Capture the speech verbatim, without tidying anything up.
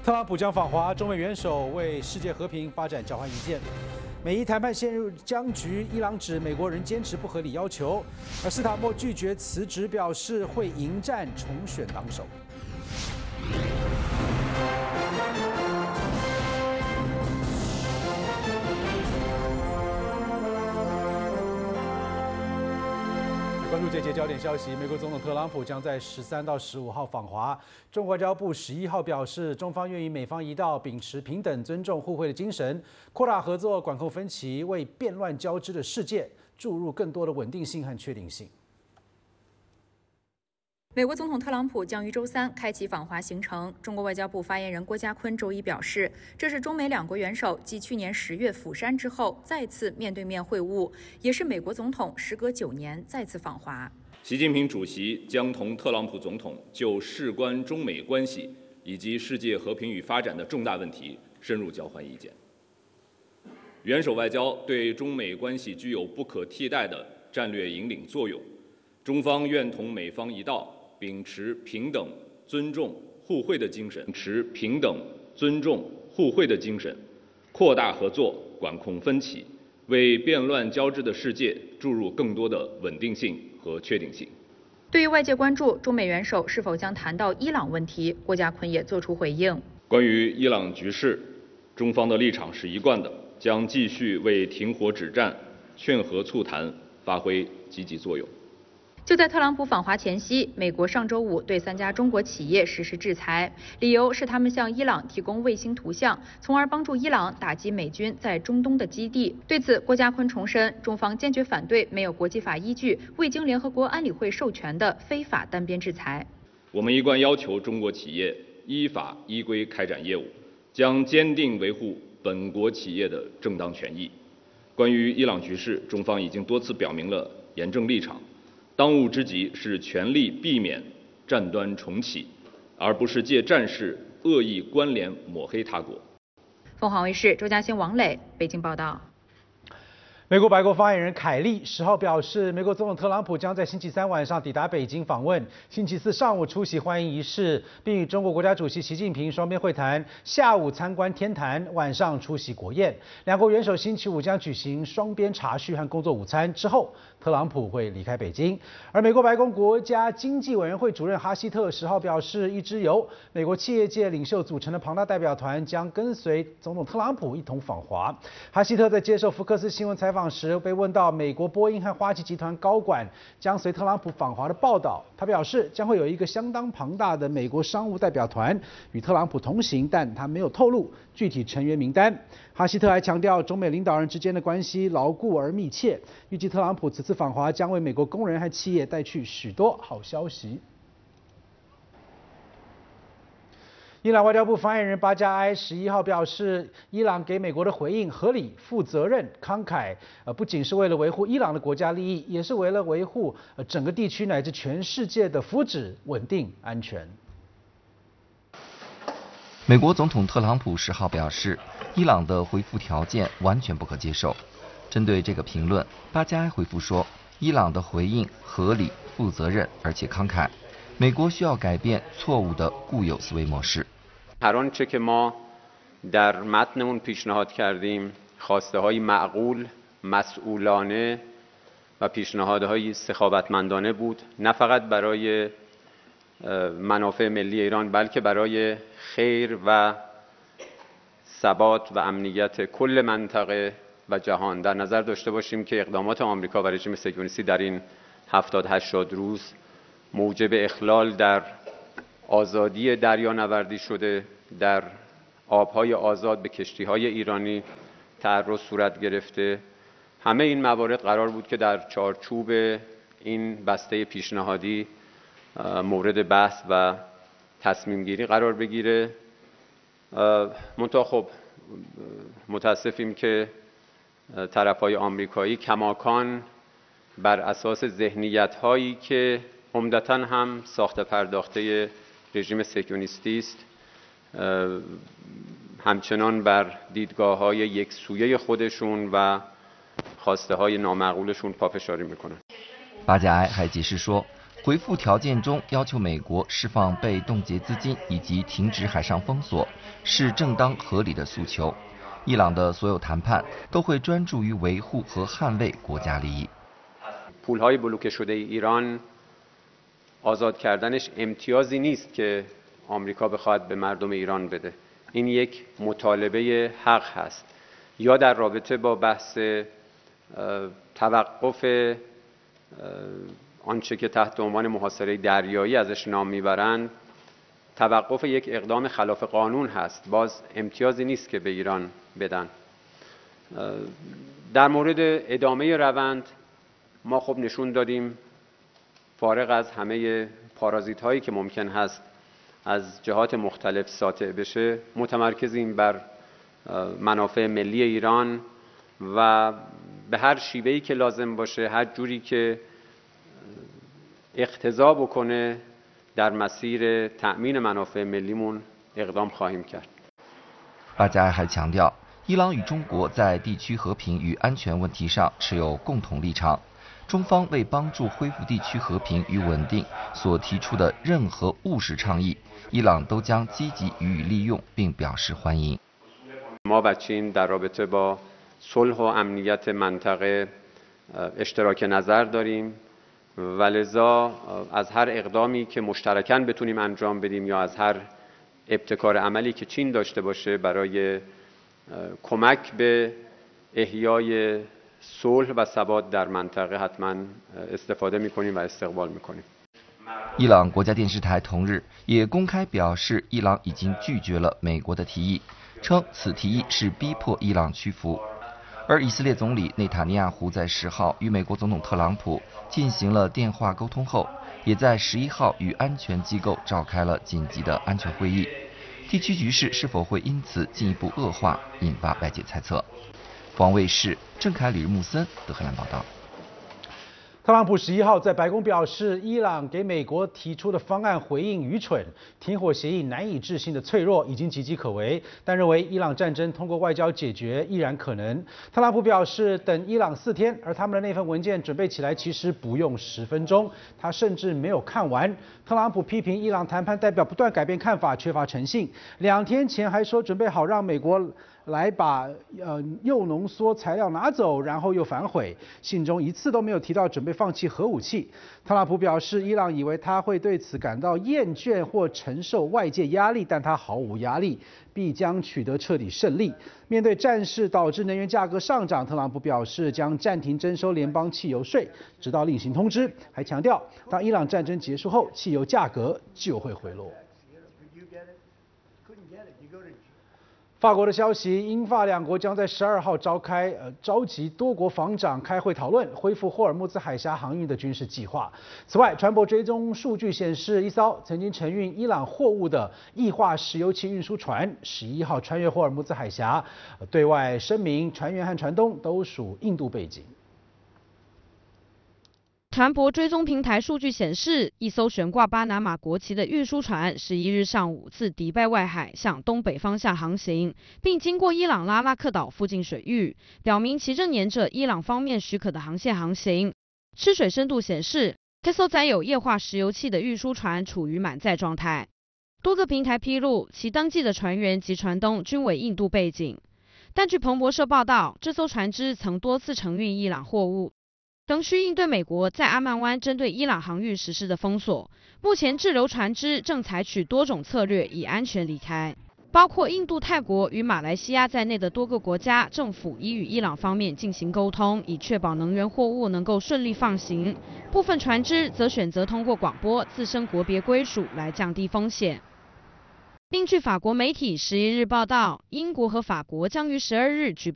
特朗普将访华，中美元首为世界和平发展交换意见。美伊谈判陷入僵局，伊朗指美国仍坚持不合理要求，而斯塔默拒绝辞职，表示会迎战重选党首。关注这节焦点消息，美国总统特朗普将在十三到十五号访华。中国外交部十一号表示，中方愿与美方一道，秉持平等、尊重、互惠的精神，扩大合作，管控分歧，为变乱交织的世界注入更多的稳定性和确定性。 美国总统特朗普将于周三开启访华行程。中国外交部发言人郭家坤周一表示，这是中美两国元首继去年十月釜山之后再次面对面会晤，也是美国总统时隔九年再次访华。 习近平主席将同特朗普总统就事关中美关系以及世界和平与发展的重大问题深入交换意见。元首外交对中美关系具有不可替代的战略引领作用，中方愿同美方一道，秉持平等、尊重、互惠的精神，秉持平等、尊重、互惠的精神，扩大合作，管控分歧，为变乱交织的世界注入更多的稳定性和确定性。 对于外界关注中美元首是否将谈到伊朗问题，郭家坤也作出回应。 关于伊朗局势，中方的立场是一贯的，将继续为停火止战、劝和促谈发挥积极作用。 就在特朗普访华前夕，美国上周五对三家中国企业实施制裁，理由是他们向伊朗提供卫星图像，从而帮助伊朗打击美军在中东的基地。对此，郭家坤重申，中方坚决反对没有国际法依据、未经联合国安理会授权的非法单边制裁。 我们一贯要求中国企业依法依规开展业务，将坚定维护本国企业的正当权益。关于伊朗局势，中方已经多次表明了严正立场。当务之急是全力避免战端重启，而不是借战事恶意关联抹黑他国。 凤凰卫视周嘉欣、王磊北京报道。 美国白宫发言人凯利十号表示，美国总统特朗普将在星期三晚上抵达北京访问，星期四上午出席欢迎仪式，并与中国国家主席习近平双边会谈，下午参观天坛，晚上出席国宴。两国元首星期五将举行双边茶叙和工作午餐，之后特朗普会离开北京。而美国白宫国家经济委员会主任哈希特十号表示，一支由美国企业界领袖组成的庞大代表团将跟随总统特朗普一同访华。哈希特在接受福克斯新闻采访时被问到美国波音和花旗集团高管将随特朗普访华的报道，他表示将会有一个相当庞大的美国商务代表团与特朗普同行，但他没有透露具体成员名单。哈希特还强调，中美领导人之间的关系牢固而密切，预计特朗普此次访华将为美国工人和企业带去许多好消息。伊朗外交部发言人巴加埃十一号表示，伊朗给美国的回应合理、负责任、慷慨，呃，不仅是为了维护伊朗的国家利益，也是为了维护呃整个地区乃至全世界的福祉、稳定、安全。 美国总统特朗普十号表示，伊朗的回复条件完全不可接受。针对这个评论，巴加埃回复说，伊朗的回应合理、负责任而且慷慨，美国需要改变错误的固有思维模式。 هر آنچه که ما در متنمون پیشنهاد کردیم خواسته‌های معقول، مسئولانه و پیشنهادهای سخاوتمندانه بود، نه فقط برای منافع ملی ایران بلکه برای خیر و ثبات و امنیت کل منطقه و جهان. در نظر داشته باشیم که اقدامات آمریکا و رژیم صهیونیستی در این هفتاد هشتاد روز موجب اخلال در آزادی دریانوردی شده، در آبهای آزاد به کشتی‌های ایرانی تعرض صورت گرفته. همه این موارد قرار بود که در چارچوب این بسته پیشنهادی مورد بحث و تصمیم گیری قرار بگیره. منتها خب متاسفیم که طرف‌های آمریکایی کماکان بر اساس ذهنیت‌هایی که عمدتاً هم ساخته پرداخته رژیم صهیونیستی است همچنان بر دیدگاه‌های یکسویه خودشون و خواسته‌های نامعقولشون پافشاری میکنن. 巴加埃还解释说， 回复条件中要求美国释放被冻结资金以及停止海上封锁，是正当合理的诉求。伊朗的所有谈判都会专注于维护和捍卫国家利益。 پولهای بلوکه شده ایران آزاد کردنش امتیازی نیست که آمریکا بخواد به مردم ایران بده. این یک مطالبه حق هست. یا در رابطه با بحث توقف آنچه که تحت عنوان محاصره دریایی ازش نام میبرند، توقف یک اقدام خلاف قانون هست. باز امتیازی نیست که به ایران بدن. در مورد ادامه روند ما خب نشون دادیم فارغ از همه پارازیت هایی که ممکن هست از جهات مختلف ساطع بشه، متمرکزیم بر منافع ملی ایران و به هر شیوهی که لازم باشه، هر جوری که اقتضا بکنه در مسیر تأمین منافع ملیمون اقدام خواهیم کرد. 巴加还强调，伊朗与中国在地区和平与安全问题上持有共同立场。中方为帮助恢复地区和平与稳定所提出的任何务实倡议，伊朗都将积极予以利用，并表示欢迎。 ما و چین در رابطه با صلح و امنیت منطقه اشتراک نظر داریم و لذا از هر اقدامی که مشترکاً بتونیم انجام بدیم یا از هر ابتکار عملی که چین داشته باشه برای کمک به احیای صلح و ثبات در منطقه حتما استفاده می‌کنیم و استقبال می‌کنیم。 伊朗国家电视台同日也公开表示，伊朗已经拒绝了美国的提议，称此提议是逼迫伊朗屈服。而以色列总理内塔尼亚胡在十号与美国总统特朗普进行了电话沟通后，也在十一号与安全机构召开了紧急的安全会议。地区局势是否会因此进一步恶化，引发外界猜测。王卫视郑凯、李木森德黑兰报道。 特朗普十一号在白宫表示，伊朗给美国提出的方案回应愚蠢，停火协议难以置信的脆弱，已经岌岌可危，但认为伊朗战争通过外交解决依然可能。特朗普表示，等伊朗四天，而他们的那份文件准备起来其实不用十分钟，他甚至没有看完。特朗普批评伊朗谈判代表不断改变看法，缺乏诚信。两天前还说准备好让美国来把呃铀浓缩材料拿走，然后又反悔。信中一次都没有提到准备放弃核武器。特朗普表示，伊朗以为他会对此感到厌倦或承受外界压力，但他毫无压力，必将取得彻底胜利。面对战事导致能源价格上涨，特朗普表示将暂停征收联邦汽油税，直到另行通知。还强调，当伊朗战争结束后，汽油价格就会回落。法国的消息，英法两国将在十二号召开呃召集多国防长开会讨论恢复霍尔木兹海峡航运的军事计划。此外，船舶追踪数据显示，一艘曾经承运伊朗货物的液化石油气运输船十一号穿越霍尔木兹海峡，对外声明船员和船东都属印度背景。 船舶追踪平台数据显示，一艘悬挂巴拿马国旗的运输船十一日上午自迪拜外海向东北方向航行，并经过伊朗拉拉克岛附近水域，表明其正沿着伊朗方面许可的航线航行。吃水深度显示，这艘载有液化石油气的运输船处于满载状态。多个平台披露，其登记的船员及船东均为印度背景。但据彭博社报道，这艘船只曾多次承运伊朗货物。仍需应对美国在阿曼湾针对伊朗航运实施的封锁。目前滞留船只正采取多种策略以安全离开，包括印度、泰国与马来西亚在内的多个国家政府已与伊朗方面进行沟通，以确保能源货物能够顺利放行。部分船只则选择通过广播自身国别归属来降低风险。另据法国媒体十一日报道，英国和法国将于十二日举办